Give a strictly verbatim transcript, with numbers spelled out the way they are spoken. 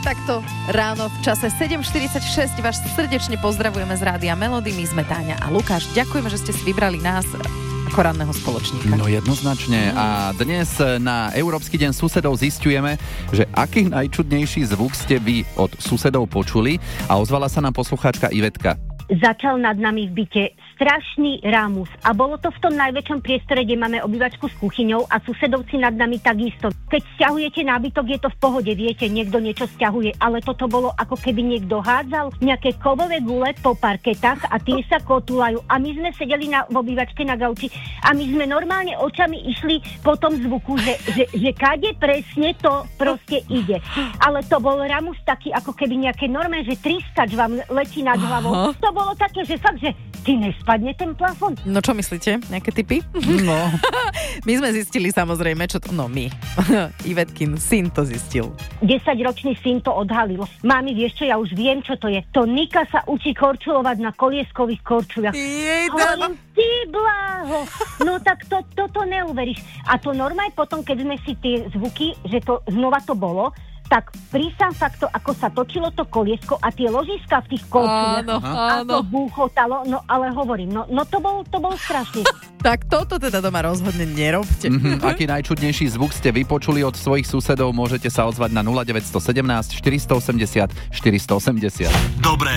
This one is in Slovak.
takto ráno v čase sedem štyridsaťšesť vás srdečne pozdravujeme z Rádia Melody. My sme Táňa a Lukáš. Ďakujeme, že ste si vybrali nás ako ranného spoločníka. No jednoznačne. A dnes na Európsky deň susedov zisťujeme, že aký najčudnejší zvuk ste vy od susedov počuli, a ozvala sa nám poslucháčka Ivetka. Začal nad nami v byte strašný rámus a bolo to v tom najväčšom priestore, kde máme obývačku s kuchyňou a susedovci nad nami takisto. Keď sťahujete nábytok, je to v pohode, viete, niekto niečo sťahuje, ale toto bolo ako keby niekto hádzal nejaké kovové gule po parketách a tie sa kotúľajú a my sme sedeli na, v obývačke na gauči a my sme normálne očami išli po tom zvuku, že, že, že kade presne to proste ide. Ale to bol rámus taký ako keby nejaké normálne, že trískač vám letí nad hlavou. Aha. To bolo také, že fakt, že ty nespadne ten plafón. No čo myslíte? Nejaké tipy? No. My sme zistili samozrejme, čo to... No my. Ivetkin syn to zistil. desaťročný syn to odhalil. Mami, vieš čo, ja už viem, čo to je. To Nika sa učí korčulovať na kolieskových korčuliach. Hovorím, ty bláho. No tak to, toto neuveríš. A to normálne potom, keď sme si tie zvuky, že to znova to bolo, tak prísam fakt to, ako sa točilo to koliesko a tie ložiska v tých korčuliach a to búchotalo, no ale hovorím, no, no to bol, to bol strašný. Tak toto teda doma rozhodne nerobte. Mm-hmm. Aký najčudnejší zvuk ste vypočuli od svojich susedov, môžete sa ozvať na nula deväť jedna sedem štyri osem nula štyri osem nula. Dobré